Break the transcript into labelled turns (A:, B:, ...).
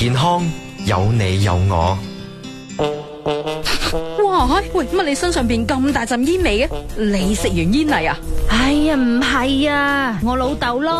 A: 健康有你有我。
B: 哇，喂，乜你身上邊咁大陣煙味嘅？你食完煙嚟啊？
C: 哎呀，唔係啊，我老豆咯。